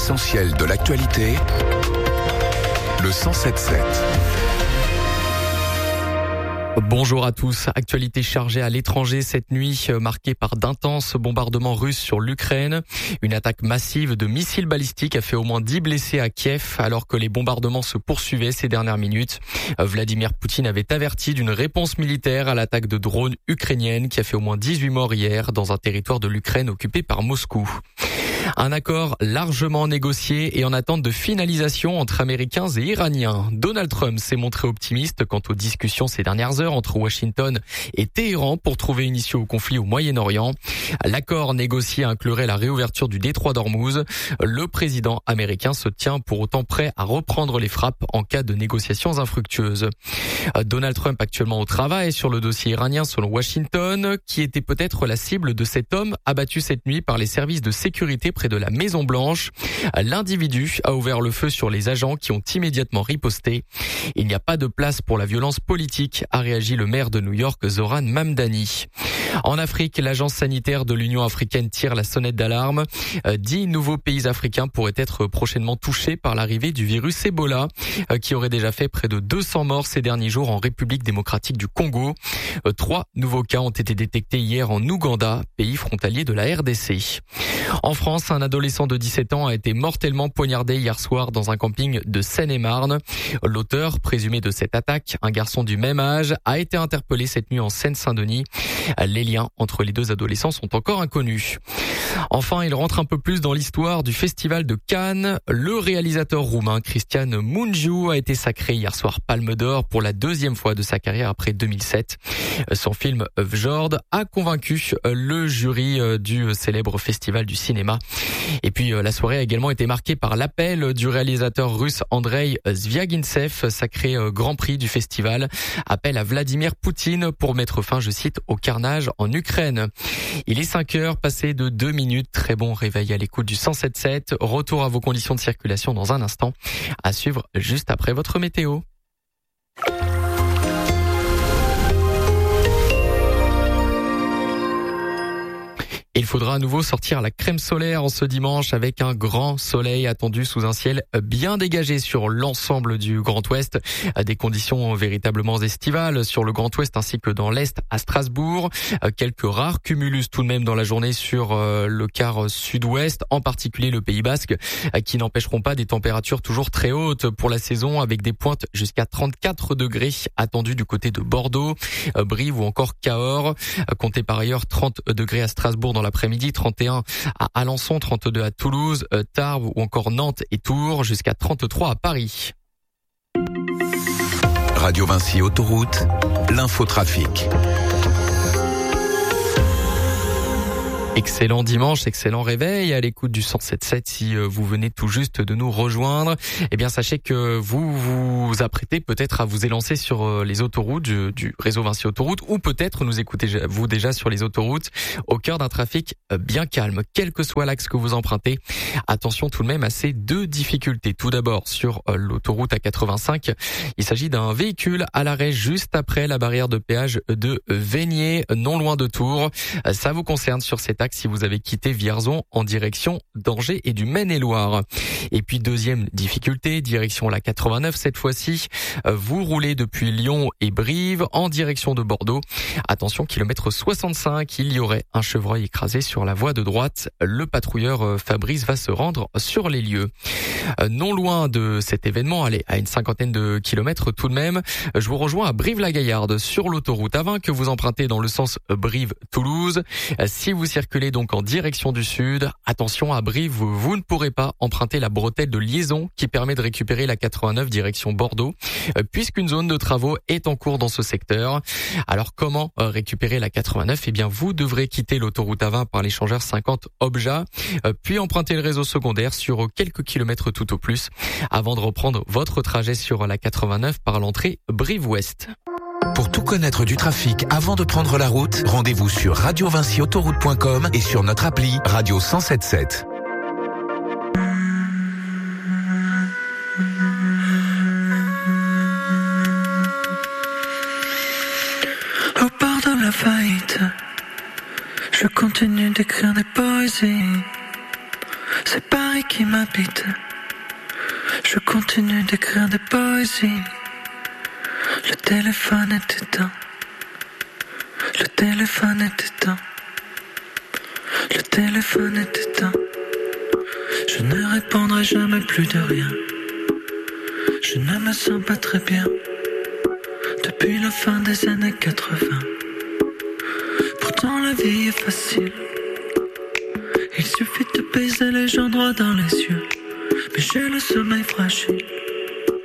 L'essentiel de l'actualité, le 107.7. Bonjour à tous. Actualité chargée à l'étranger cette nuit, marquée par d'intenses bombardements russes sur l'Ukraine. Une attaque massive de missiles balistiques a fait au moins 10 blessés à Kiev, alors que les bombardements se poursuivaient ces dernières minutes. Vladimir Poutine avait averti d'une réponse militaire à l'attaque de drones ukrainienne qui a fait au moins 18 morts hier dans un territoire de l'Ukraine occupé par Moscou. Un accord largement négocié et en attente de finalisation entre Américains et Iraniens. Donald Trump s'est montré optimiste quant aux discussions ces dernières heures entre Washington et Téhéran pour trouver une issue au conflit au Moyen-Orient. L'accord négocié inclurait la réouverture du détroit d'Ormuz. Le président américain se tient pour autant prêt à reprendre les frappes en cas de négociations infructueuses. Donald Trump actuellement au travail sur le dossier iranien selon Washington, qui était peut-être la cible de cet homme abattu cette nuit par les services de sécurité près de la Maison-Blanche. L'individu a ouvert le feu sur les agents qui ont immédiatement riposté. Il n'y a pas de place pour la violence politique, a réagi le maire de New York, Zoran Mamdani. En Afrique, l'agence sanitaire de l'Union africaine tire la sonnette d'alarme. 10 nouveaux pays africains pourraient être prochainement touchés par l'arrivée du virus Ebola, qui aurait déjà fait près de 200 morts ces derniers jours en République démocratique du Congo. 3 nouveaux cas ont été détectés hier en Ouganda, pays frontalier de la RDC. En France, un adolescent de 17 ans a été mortellement poignardé hier soir dans un camping de Seine-et-Marne. L'auteur, présumé de cette attaque, un garçon du même âge, a été interpellé cette nuit en Seine-Saint-Denis. Les liens entre les deux adolescents sont encore inconnus. Enfin, il rentre un peu plus dans l'histoire du Festival de Cannes. Le réalisateur roumain Cristian Mungiu a été sacré hier soir Palme d'Or pour la deuxième fois de sa carrière après 2007. Son film Vjord a convaincu le jury du célèbre festival du cinéma. Et puis la soirée a également été marquée par l'appel du réalisateur russe Andrei Zvyagintsev, sacré Grand Prix du festival. Appel à Vladimir Poutine pour mettre fin, je cite, au carnage en Ukraine. Il est 5 heures, passé de 2 minutes. Très bon réveil à l'écoute du 107.7. Retour à vos conditions de circulation dans un instant. À suivre juste après votre météo. Il faudra à nouveau sortir la crème solaire en ce dimanche avec un grand soleil attendu sous un ciel bien dégagé sur l'ensemble du Grand Ouest. Des conditions véritablement estivales sur le Grand Ouest ainsi que dans l'Est à Strasbourg. Quelques rares cumulus tout de même dans la journée sur le quart sud-ouest, en particulier le Pays Basque, qui n'empêcheront pas des températures toujours très hautes pour la saison avec des pointes jusqu'à 34 degrés attendues du côté de Bordeaux, Brive ou encore Cahors. Comptez par ailleurs 30 degrés à Strasbourg dans l'après-midi, 31 à Alençon, 32 à Toulouse, Tarbes ou encore Nantes et Tours, jusqu'à 33 à Paris. Radio Vinci Autoroute, l'infotrafic. Excellent dimanche, excellent réveil à l'écoute du 107.7. Si vous venez tout juste de nous rejoindre, eh bien sachez que vous vous apprêtez peut-être à vous élancer sur les autoroutes du réseau Vinci Autoroute, ou peut-être nous écoutez-vous déjà sur les autoroutes au cœur d'un trafic bien calme, quel que soit l'axe que vous empruntez. Attention tout de même à ces 2 difficultés. Tout d'abord sur l'autoroute A85, il s'agit d'un véhicule à l'arrêt juste après la barrière de péage de Vénier, non loin de Tours. Ça vous concerne sur cet axe si vous avez quitté Vierzon en direction d'Angers et du Maine-et-Loire. Et puis deuxième difficulté, direction la 89 cette fois-ci. Vous roulez depuis Lyon et Brive en direction de Bordeaux. Attention, kilomètre 65, il y aurait un chevreuil écrasé sur la voie de droite. Le patrouilleur Fabrice va se rendre sur les lieux. Non loin de cet événement, allez, à une 50aine de kilomètres tout de même, je vous rejoins à Brive-la-Gaillarde sur l'autoroute A20 que vous empruntez dans le sens Brive-Toulouse. Si vous circulez donc en direction du sud, attention à Brive, vous ne pourrez pas emprunter la bretelle de liaison qui permet de récupérer la 89 direction Bordeaux, puisqu'une zone de travaux est en cours dans ce secteur. Alors comment récupérer la 89 ? Eh bien vous devrez quitter l'autoroute A20 par l'échangeur 50 Obja, puis emprunter le réseau secondaire sur quelques kilomètres tout au plus, avant de reprendre votre trajet sur la 89 par l'entrée Brive-Ouest. Pour tout connaître du trafic avant de prendre la route, rendez-vous sur radiovinciautoroute.com et sur notre appli Radio 107.7. Au bord de la faillite, je continue d'écrire des poésies. c'est Paris qui m'habite. Je continue d'écrire des poésies. Le téléphone est éteint. Le téléphone est éteint. Le téléphone est éteint. Je ne répondrai jamais plus de rien. Je ne me sens pas très bien depuis la fin des années 80. Pourtant la vie est facile. Il suffit de baiser les gens droit dans les yeux. Mais j'ai le sommeil fragile.